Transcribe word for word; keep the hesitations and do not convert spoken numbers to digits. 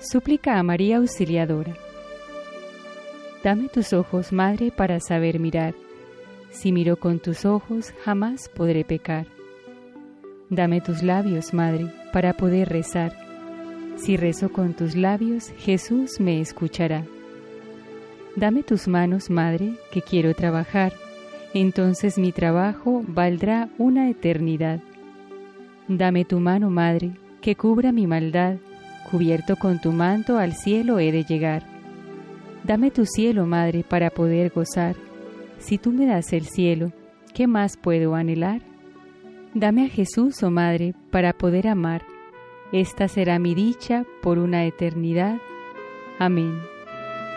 Súplica a María Auxiliadora. Dame tus ojos, Madre, para saber mirar. Si miro con tus ojos, jamás podré pecar. Dame tus labios, Madre, para poder rezar. Si rezo con tus labios, Jesús me escuchará. Dame tus manos, Madre, que quiero trabajar. Entonces mi trabajo valdrá una eternidad. Dame tu mano, Madre, que cubra mi maldad. Cubierto con tu manto al cielo he de llegar. Dame tu cielo, Madre, para poder gozar. Si tú me das el cielo, ¿qué más puedo anhelar? Dame a Jesús, oh Madre, para poder amar. Esta será mi dicha por una eternidad. Amén.